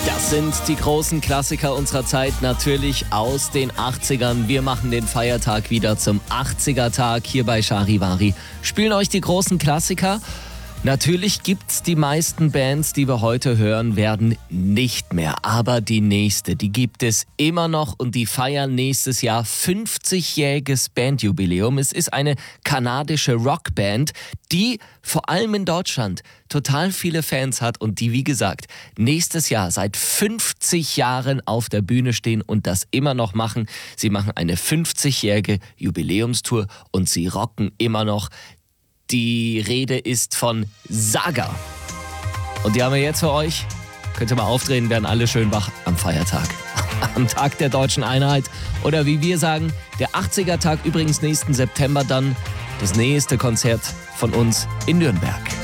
Das sind die großen Klassiker unserer Zeit, natürlich aus den 80ern. Wir machen den Feiertag wieder zum 80er-Tag hier bei Charivari. Spielen euch die großen Klassiker. Natürlich gibt's die meisten Bands, die wir heute hören werden, nicht mehr. Aber die nächste, die gibt es immer noch und die feiern nächstes Jahr 50-jähriges Bandjubiläum. Es ist eine kanadische Rockband, die vor allem in Deutschland total viele Fans hat und die, wie gesagt, nächstes Jahr seit 50 Jahren auf der Bühne stehen und das immer noch machen. Sie machen eine 50-jährige Jubiläumstour und sie rocken immer noch. Die Rede ist von Saga. Und die haben wir jetzt für euch. Könnt ihr mal aufdrehen, werden alle schön wach am Feiertag. Am Tag der deutschen Einheit. Oder wie wir sagen, der 80er-Tag, übrigens nächsten September dann das nächste Konzert von uns in Nürnberg.